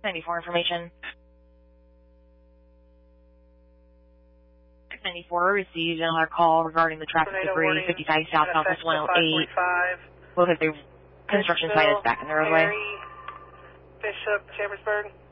94 information. 94 received another call regarding the traffic debris, 55 South Southwest 108. Look at the construction site is back in the roadway. Bishop, Chambersburg.